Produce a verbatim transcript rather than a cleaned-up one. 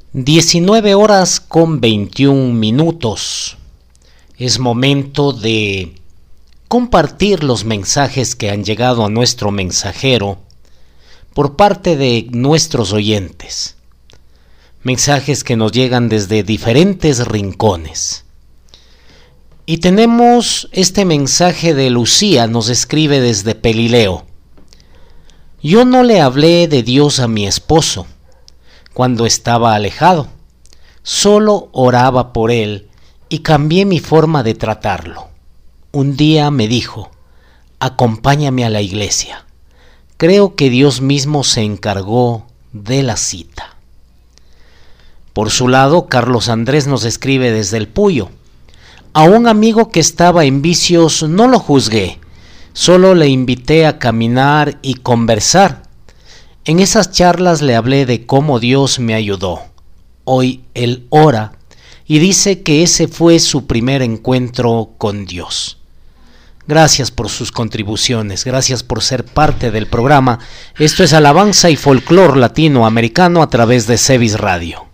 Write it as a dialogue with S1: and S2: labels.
S1: diecinueve horas con veintiún minutos. Es momento de compartir los mensajes que han llegado a nuestro mensajero por parte de nuestros oyentes. Mensajes que nos llegan desde diferentes rincones. Y tenemos este mensaje de Lucía, nos escribe desde Pelileo. Yo no le hablé de Dios a mi esposo cuando estaba alejado. Solo oraba por él y cambié mi forma de tratarlo. Un día me dijo, acompáñame a la iglesia. Creo que Dios mismo se encargó de la cita. Por su lado, Carlos Andrés nos escribe desde el Puyo. A un amigo que estaba en vicios no lo juzgué, solo le invité a caminar y conversar. En esas charlas le hablé de cómo Dios me ayudó. Hoy él ora y dice que ese fue su primer encuentro con Dios. Gracias por sus contribuciones, gracias por ser parte del programa. Esto es Alabanza y Folclor Latinoamericano a través de Cevis Radio.